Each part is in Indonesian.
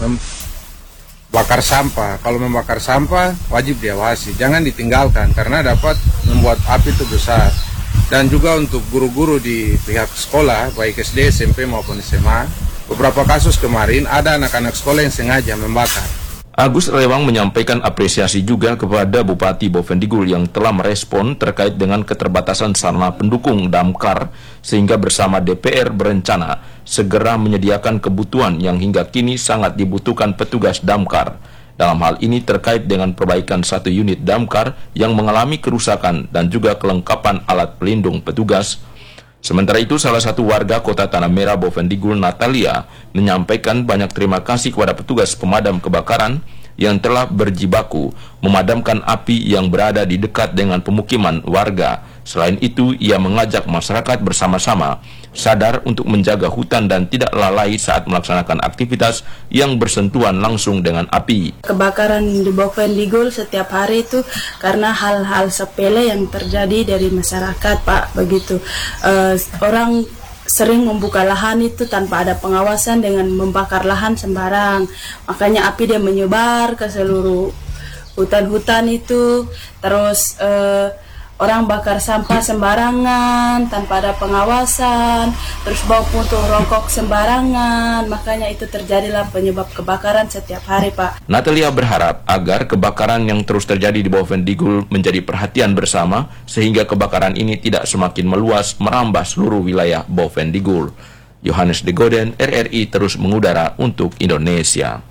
bakar sampah. Kalau membakar sampah wajib diawasi, jangan ditinggalkan karena dapat membuat api itu besar. Dan juga untuk guru-guru di pihak sekolah, baik SD, SMP maupun SMA, beberapa kasus kemarin ada anak-anak sekolah yang sengaja membakar. Agus Lewang menyampaikan apresiasi juga kepada Bupati Bovendigul yang telah merespon terkait dengan keterbatasan sarana pendukung damkar sehingga bersama DPR berencana segera menyediakan kebutuhan yang hingga kini sangat dibutuhkan petugas damkar. Dalam hal ini terkait dengan perbaikan satu unit damkar yang mengalami kerusakan dan juga kelengkapan alat pelindung petugas. Sementara itu, salah satu warga Kota Tanah Merah Bovendigul, Natalia, menyampaikan banyak terima kasih kepada petugas pemadam kebakaran yang telah berjibaku memadamkan api yang berada di dekat dengan pemukiman warga. Selain itu, ia mengajak masyarakat bersama-sama sadar untuk menjaga hutan dan tidak lalai saat melaksanakan aktivitas yang bersentuhan langsung dengan api. Kebakaran di Bovendigul setiap hari itu karena hal-hal sepele yang terjadi dari masyarakat, Pak. Begitu orang sering membuka lahan itu tanpa ada pengawasan dengan membakar lahan sembarang. Makanya api dia menyebar ke seluruh hutan-hutan itu. Terus orang bakar sampah sembarangan tanpa ada pengawasan, terus bawa puntung rokok sembarangan, makanya itu terjadilah penyebab kebakaran setiap hari, Pak. Natalia berharap agar kebakaran yang terus terjadi di Bovendigul menjadi perhatian bersama sehingga kebakaran ini tidak semakin meluas merambah seluruh wilayah Bovendigul. Yohanes de Goden, RRI terus mengudara untuk Indonesia.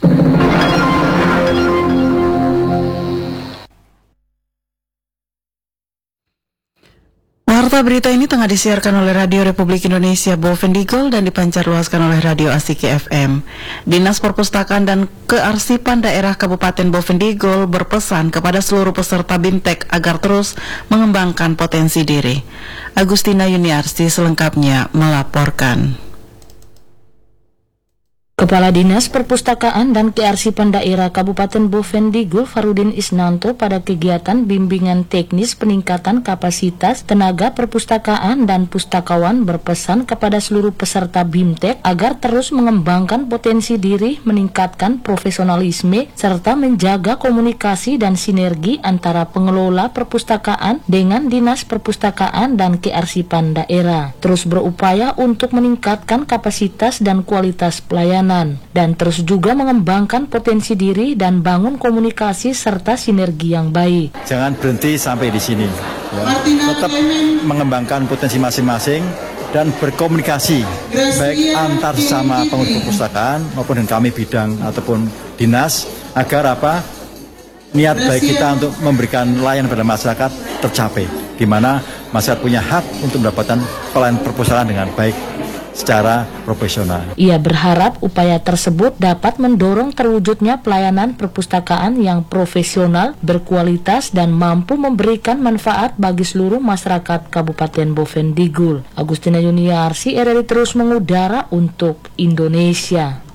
Warta berita ini tengah disiarkan oleh Radio Republik Indonesia Bovendigul dan dipancarluaskan oleh Radio Asiki FM. Dinas Perpustakaan dan Kearsipan Daerah Kabupaten Bovendigul berpesan kepada seluruh peserta BIMTEK agar terus mengembangkan potensi diri. Agustina Yuniarsi selengkapnya melaporkan. Kepala Dinas Perpustakaan dan Kearsipan Daerah Kabupaten Bovendigul Farudin Isnanto pada kegiatan bimbingan teknis peningkatan kapasitas tenaga perpustakaan dan pustakawan berpesan kepada seluruh peserta BIMTEK agar terus mengembangkan potensi diri, meningkatkan profesionalisme, serta menjaga komunikasi dan sinergi antara pengelola perpustakaan dengan Dinas Perpustakaan dan Kearsipan Daerah. Terus berupaya untuk meningkatkan kapasitas dan kualitas pelayanan dan terus juga mengembangkan potensi diri dan bangun komunikasi serta sinergi yang baik. Jangan berhenti sampai di sini, ya. Tetap mengembangkan potensi masing-masing dan berkomunikasi baik antar sesama pengurus perpustakaan maupun dengan kami bidang ataupun dinas agar niat baik kita untuk memberikan layanan pada masyarakat tercapai, di mana masyarakat punya hak untuk mendapatkan pelayanan perpustakaan dengan baik secara profesional. Ia berharap upaya tersebut dapat mendorong terwujudnya pelayanan perpustakaan yang profesional, berkualitas, dan mampu memberikan manfaat bagi seluruh masyarakat Kabupaten Bovendigul. Agustina Yuniarsi, RRI terus mengudara untuk Indonesia.